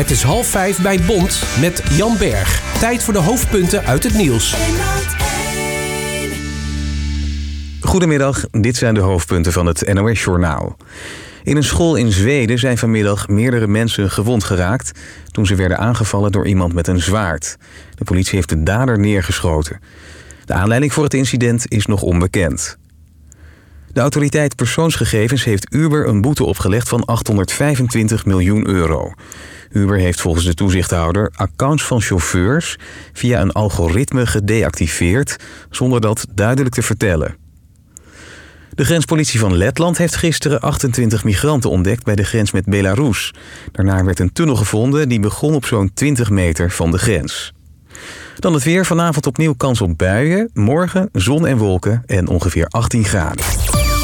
Het is 4:30 bij Bond met Jan Berg. Tijd voor de hoofdpunten uit het nieuws. Goedemiddag, dit zijn de hoofdpunten van het NOS-journaal. In een school in Zweden zijn vanmiddag meerdere mensen gewond geraakt toen ze werden aangevallen door iemand met een zwaard. De politie heeft de dader neergeschoten. De aanleiding voor het incident is nog onbekend. De autoriteit persoonsgegevens heeft Uber een boete opgelegd van 825 miljoen euro. Uber heeft volgens de toezichthouder accounts van chauffeurs via een algoritme gedeactiveerd zonder dat duidelijk te vertellen. De grenspolitie van Letland heeft gisteren 28 migranten ontdekt bij de grens met Belarus. Daarna werd een tunnel gevonden die begon op zo'n 20 meter van de grens. Dan het weer. Vanavond opnieuw kans op buien. Morgen zon en wolken en ongeveer 18 graden.